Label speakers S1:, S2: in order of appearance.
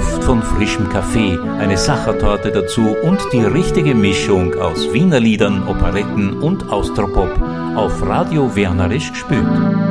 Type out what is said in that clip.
S1: Duft von frischem Kaffee, eine Sachertorte dazu und die richtige Mischung aus Wiener Liedern, Operetten und Austropop auf Radio Wernerisch gespielt.